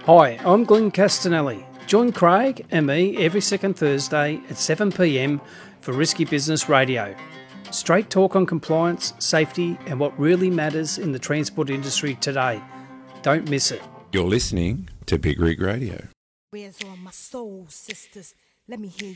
Hi, I'm Glenn Castanelli. Join Craig and me every second Thursday at 7 p.m. for Risky Business Radio. Straight talk on compliance, safety, and what really matters in the transport industry today. Don't miss it. You're listening to Big Rig Radio. Where's all my soul sisters? Let me hear